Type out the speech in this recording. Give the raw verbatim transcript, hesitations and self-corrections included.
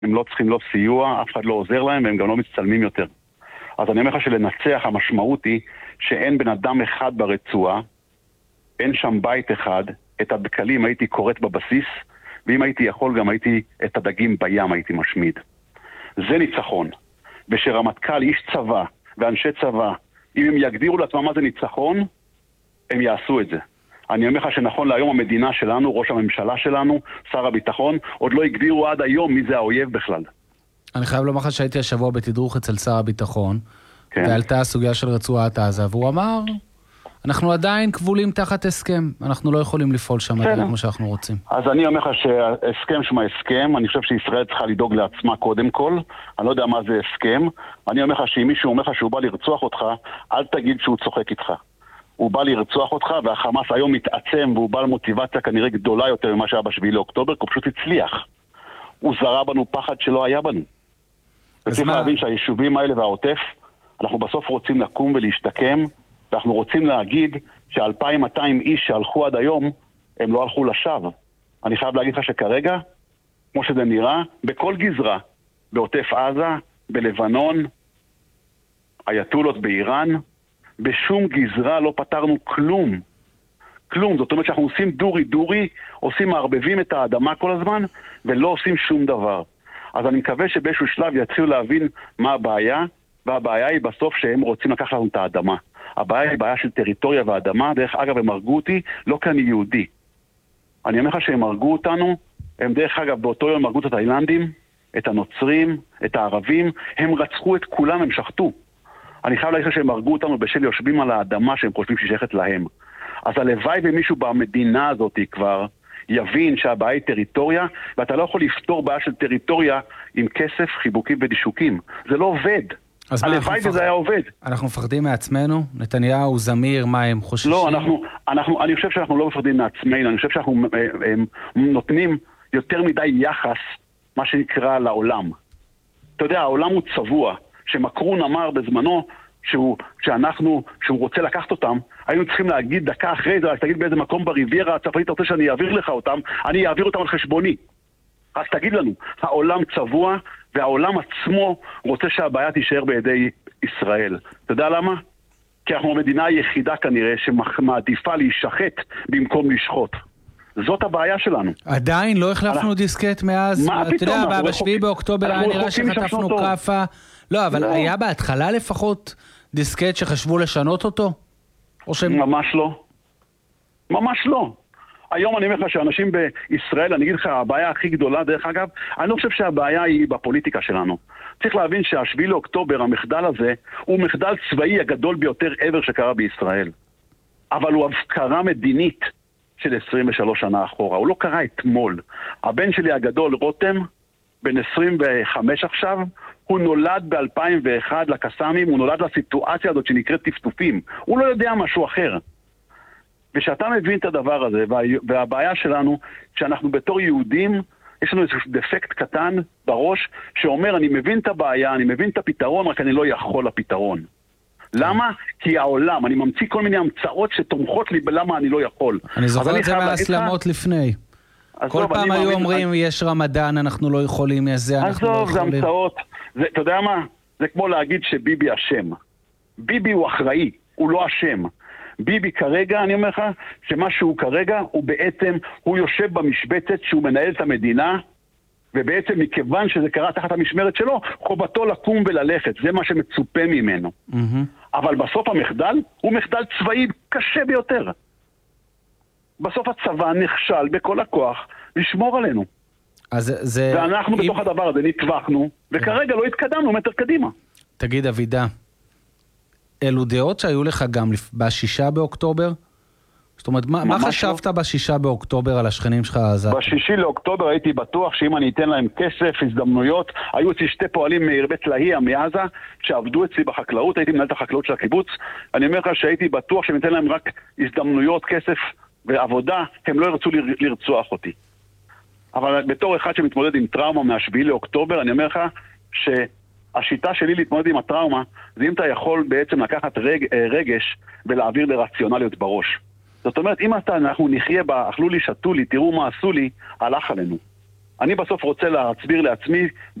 הם לא צריכים לא סיוע, אף אחד לא עוזר להם, והם גם לא מצטלמים יותר. אז אני אומר לך שלנצח המשמעות היא שאין בן אדם אחד ברצועה, אין שם בית אחד, את הדקלים הייתי קוראת בבסיס, ואם הייתי יכול גם הייתי את הדגים בים הייתי משמיד. זה ניצחון. ושרמטכ"ל, איש צבא ואנשי צבא, אם הם יגדירו לעצמם מה זה ניצחון, הם יעשו את זה. אני אומר לך שנכון להיום המדינה שלנו, ראש הממשלה שלנו, שר הביטחון, עוד לא הגדירו עד היום מי זה האויב בכלל. אני חייב לומר לך שהייתי השבוע בתדרוך אצל שר הביטחון, כן. ועלתה הסוגיה של רצועת עזה, והוא אמר, אנחנו עדיין כבולים תחת הסכם, אנחנו לא יכולים לפעול שם כמו שאנחנו רוצים. אז אני אומר לך שהסכם שמה הסכם, אני חושב שישראל צריכה לדאוג לעצמה קודם כל, אני לא יודע מה זה הסכם, אני אומר לך שאם מישהו אומר לך שהוא בא לרצוח אותך, אל תגיד שהוא צוחק איתך. הוא בא לרצוח אותך, והחמאס היום מתעצם, והוא בא למוטיבציה כנראה גדולה יותר ממה שהיה בשביעי לאוקטובר, כי הוא פשוט הצליח. הוא זרה בנו פחד שלא היה בנו. וצריך להבין שהיישובים האלה והעוטף, אנחנו בסוף רוצים לקום ולהשתקם, ואנחנו רוצים להגיד ש-אלפיים ומאתיים איש שהלכו עד היום, הם לא הלכו לשווא. אני חייב להגיד לך שכרגע, כמו שזה נראה, בכל גזרה, בעוטף עזה, בלבנון, אייתולות באיראן, בשום גזרה לא פתרנו כלום. כלום. זאת אומרת שאנחנו עושים דורי דורי, עושים מערבבים את האדמה כל הזמן, ולא עושים שום דבר. אז אני מקווה שבאיזשהו שלב יתחילו להבין מה הבעיה, והבעיה היא בסוף שהם רוצים לקחת לנו את האדמה. הבעיה היא בעיה של טריטוריה ואדמה. דרך אגב, הם הרגו אותי, לא כי אני יהודי. אני אומר לך שהם הרגו אותנו, הם דרך אגב באותו יום הרגו את התאילנדים, את הנוצרים, את הערבים, הם רצחו את כולם, הם שחטו. אני חייב להגיד לך שהם הרגו אותנו בשל יושבים על האדמה שהם חושבים ששייכת להם. אז הלוואי ומישהו במדינה הזאת כבר יבין שהבעיה היא טריטוריה, ואתה לא יכול לפתור בעיה של טריטוריה עם כסף, חיבוקים ודישוקים. זה לא עובד. הלוואי וזה היה עובד. אנחנו מפחדים מעצמנו? נתניהו, זמיר, מה הם חוששים? לא, אנחנו, אנחנו, אני חושב שאנחנו לא מפחדים מעצמנו, אני חושב שאנחנו הם, הם, נותנים יותר מדי יחס, מה שנקרא, לעולם. אתה יודע, העולם הוא צבוע. שמקרון אמר בזמנו שהוא, שאנחנו, שהוא רוצה לקחת אותם, היינו צריכים להגיד דקה אחרי זה, אז תגיד באיזה מקום בריביירה הצרפתית אתה רוצה שאני אעביר לך אותם, אני אעביר אותם על חשבוני. אז תגיד לנו, העולם צבוע, והעולם עצמו רוצה שהבעיה תישאר בידי ישראל. אתה יודע למה? כי אנחנו המדינה היחידה כנראה שמעדיפה להישחט במקום לשחוט. זאת הבעיה שלנו. עדיין לא החלפנו דיסקט מאז, אתה יודע, בשביעי באוקטובר היה נראה שחטפנו קפה. לא, אבל היה בהתחלה לפחות דיסקט שחשבו לשנות אותו? ממש לא. ממש לא. היום אני אומר לך שאנשים בישראל, אני אגיד לך, הבעיה הכי גדולה דרך אגב, אני לא חושב שהבעיה היא בפוליטיקה שלנו. צריך להבין שהשביעי לאוקטובר, המחדל הזה, הוא מחדל צבאי הגדול ביותר ever שקרה בישראל. אבל הוא הבקרה מדינית של עשרים ושלוש שנה אחורה. הוא לא קרה אתמול. הבן שלי הגדול, רותם, בן עשרים וחמש עכשיו, הוא נולד ב-אלפיים ואחת לקסאמים, הוא נולד לסיטואציה הזאת שנקראת טפטופים. הוא לא יודע משהו אחר. ושאתה מבין את הדבר הזה, וה... והבעיה שלנו, שאנחנו בתור יהודים, יש לנו איזה דפקט קטן בראש, שאומר, אני מבין את הבעיה, אני מבין את הפתרון, רק אני לא יכול לפתרון. למה? כי העולם, אני ממציא כל מיני המצאות שתומכות לי בלמה אני לא יכול. אני זוכר את זה מהסלמות לפני. כל פעם היו אומרים, יש רמדאן, אנחנו לא יכולים, יש זה, אנחנו לא יכולים. עזוב, זה המצאות. אתה יודע מה? זה כמו להגיד שביבי אשם. ביבי הוא אחראי, הוא לא אשם. ביבי כרגע, אני אומר לך, שמה שהוא כרגע, הוא בעצם, הוא יושב במשבצת שהוא מנהל את המדינה, ובעצם מכיוון שזה קרה תחת המשמרת שלו, חובתו לקום וללכת. זה מה שמצופה ממנו. Mm-hmm. אבל בסוף המחדל הוא מחדל צבאי קשה ביותר. בסוף הצבא נכשל בכל הכוח לשמור עלינו. אז זה... ואנחנו אם... בתוך הדבר הזה נטווחנו, וכרגע לא התקדמנו מטר קדימה. תגיד, אבידה, אלו דעות שהיו לך גם בשישה באוקטובר? זאת אומרת, מה, מה חשבת לא? בשישה באוקטובר על השכנים שלך? בשישי לאוקטובר הייתי בטוח שאם אני אתן להם כסף, הזדמנויות, היו אצלי שתי פועלים מבית להייה, מעזה, שעבדו אצלי בחקלאות, הייתי מנהל את החקלאות של הקיבוץ, אני אומר לך שהייתי בטוח שאני אתן להם רק הזדמנויות, כסף ועבודה, הם לא ירצו לרצוח אותי. אבל בתור אחד שמתמודד עם טראומה מהשביעי לאוקטובר, אני אומר לך שהשיטה שלי להתמודד עם הטראומה, זה אם אתה יכול בעצם לקחת רג, רגש ולהעביר לרציונליות בראש. זאת אומרת, אם אתה, אנחנו נחיה בה, אכלו לי, שתו לי, תראו מה עשו לי, הלך עלינו. אני בסוף רוצה להסביר לעצמי